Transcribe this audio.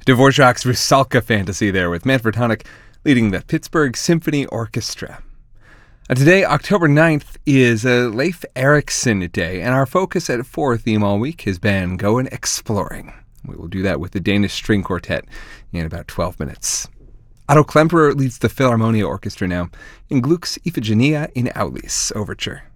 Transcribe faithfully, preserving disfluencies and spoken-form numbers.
Dvorak's Rusalka Fantasy there with Manfred Honeck leading the Pittsburgh Symphony Orchestra. And today, October ninth, is a Leif Erikson Day, and our focus at four theme all week has been Going Exploring. We will do that with the Danish String Quartet in about twelve minutes. Otto Klemperer leads the Philharmonia Orchestra now in Gluck's Iphigenia in Aulis Overture.